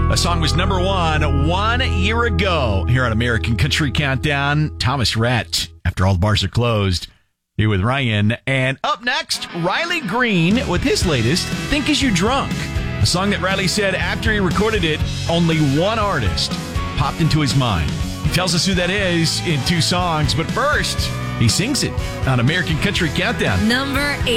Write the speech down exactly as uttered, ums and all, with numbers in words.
A song was number one one year ago here on American Country Countdown. Thomas Rhett, After All the Bars Are Closed, here with Ryan. And up next, Riley Green with his latest, Think As You Drunk. A song that Riley said after he recorded it, only one artist popped into his mind. He tells us who that is in two songs, but first, he sings it on American Country Countdown. Number eight.